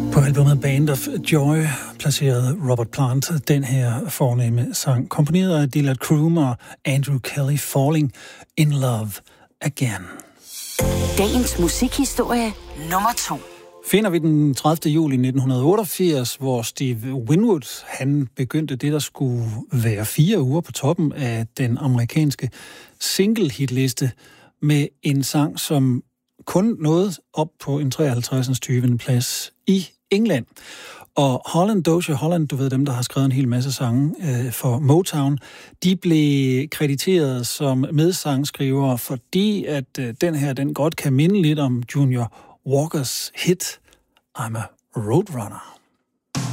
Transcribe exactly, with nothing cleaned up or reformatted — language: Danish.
På albumet Band of Joy placerede Robert Plant den her fornemme sang, komponeret af Dillard Kroom og Andrew Kelly, Falling in Love Again. Dagens musikhistorie nummer to. Finder vi den tredivte juli nitten otteogfirs, hvor Steve Winwood, han begyndte det, der skulle være fire uger på toppen af den amerikanske single-hitliste med en sang, som kun nåede op på en treoghalvtreds tyvende plads i England. Og Holland, Dozier Holland, du ved dem, der har skrevet en hel masse sange øh, for Motown, de blev krediteret som medsangsskrivere, fordi at øh, den her, den godt kan minde lidt om Junior Walkers hit I'm a Roadrunner.